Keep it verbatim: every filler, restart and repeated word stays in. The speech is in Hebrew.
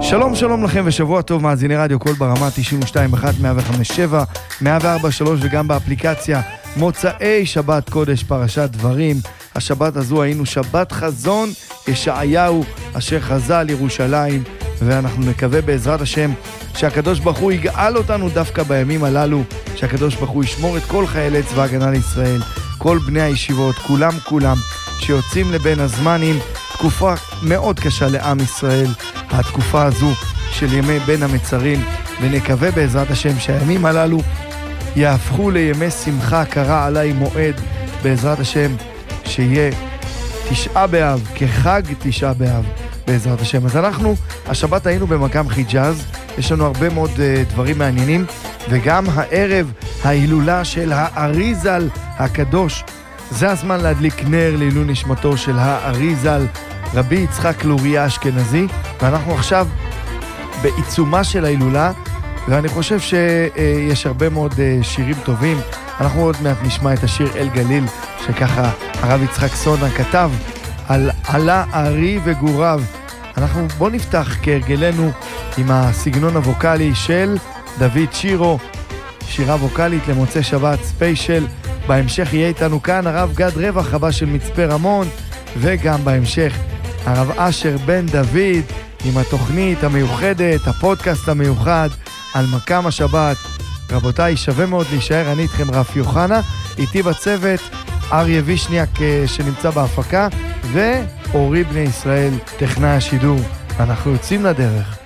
שלום שלום לכם ושבוע טוב, מאזיני רדיו קול ברמה תשעים ושתיים אחת מאה וחמש שבע מאה וארבע שלוש וגם באפליקציה. מוצאי שבת קודש פרשת דברים. השבת הזו היינו שבת חזון ישעיהו אשר חזה על ירושלים, ואנחנו נקווה בעזרת השם שהקדוש ברוך הוא יגאל אותנו דווקא בימים הללו, שהקדוש ברוך הוא ישמור את כל חיילי צבא הגנה לישראל, כל בני הישיבות, כולם כולם שיוצאים לבין הזמנים. תקופה מאוד קשה לעם ישראל, התקופה הזו של ימי בין המצרים, ונקווה בעזרת השם שהימים הללו יהפכו לימי שמחה קרה עלי מועד, בעזרת השם שיהיה תשעה באב כחג תשעה באב בעזרת השם. אז אנחנו השבת היינו במקם חיג'אז, יש לנו הרבה מאוד uh, דברים מעניינים, וגם הערב ההילולה של האריזל הקדוש. זה הזמן להדליק נר לעילוי נשמתו של האריזל רבי יצחק לוריה אשכנזי, ואנחנו עכשיו בעיצומה של ההילולה, ואני חושב שיש הרבה מאוד שירים טובים. אנחנו עוד מעט נשמע את השיר אל גליל, שככה הרב יצחק סונה כתב על עלה ארי וגוריו. אנחנו בוא נפתח כהרגלנו עם הסגנון הווקלי של דוד שירו, שירה ווקלית למוצאי שבת ספיישל. בהמשך יהיה איתנו כאן הרב גד רווח, רבה של מצפה רמון, וגם בהמשך הרב אשר בן דוד עם התוכנית המיוחדת, הפודקאסט המיוחד על מקם השבת. רבותיי, שווה מאוד להישאר, אני איתכם רף יוחנה, איתי בצוות אריה וישניאק שנמצא בהפקה, ואורי בני ישראל טכנאי השידור. אנחנו יוצאים לדרך.